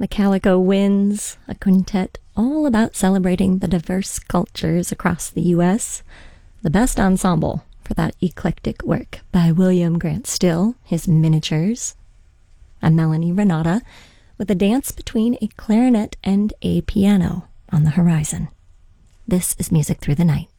The Calico Winds, a quintet all about celebrating the diverse cultures across the U.S. The best ensemble for that eclectic work by William Grant Still, his Miniatures. I'm Melanie Renata, with a dance between a clarinet and a piano on the horizon. This is Music Through the Night.